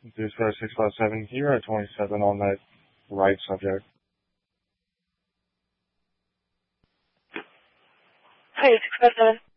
Zeus for 657, you're at 27 on that right subject. Hey, 657.